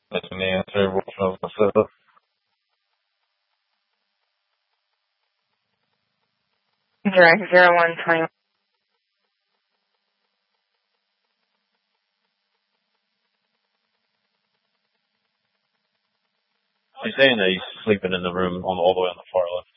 That's an answer. Which one was the Direct 0120. He's saying that he's sleeping in the room all the way on the far left.